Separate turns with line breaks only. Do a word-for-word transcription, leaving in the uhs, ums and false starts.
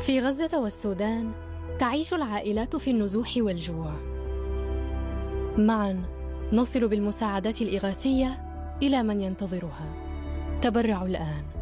في غزة والسودان تعيش العائلات في النزوح والجوع. معاً نصل بالمساعدات الإغاثية إلى من ينتظرها. تبرعوا الآن.